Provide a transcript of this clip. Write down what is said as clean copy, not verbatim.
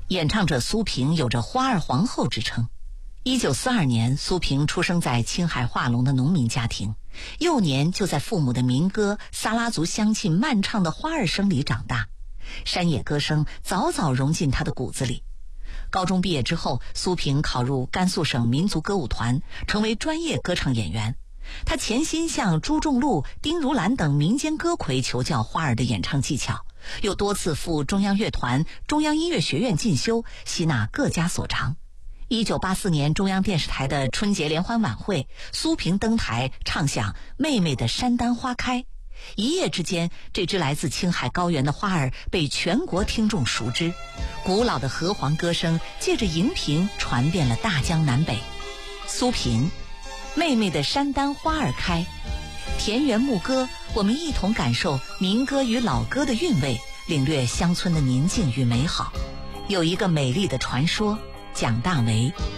演唱者苏萍有着花儿皇后之称。1942年，苏萍出生在青海化隆的农民家庭，幼年就在父母的民歌、撒拉族乡亲漫唱的花儿声里长大，山野歌声早早融进她的骨子里。高中毕业之后，苏萍考入甘肃省民族歌舞团，成为专业歌唱演员。她潜心向朱仲禄、丁如兰等民间歌魁求教花儿的演唱技巧，又多次赴中央乐团、中央音乐学院进修，吸纳各家所长。1984年中央电视台的春节联欢晚会，苏萍登台唱响《妹妹的山丹花开》，一夜之间，这支来自青海高原的花儿被全国听众熟知，古老的河湟歌声借着荧屏传遍了大江南北。苏萍，妹妹的山丹花儿开，田园牧歌，我们一同感受民歌与老歌的韵味，领略乡村的宁静与美好。有一个美丽的传说，蒋大为。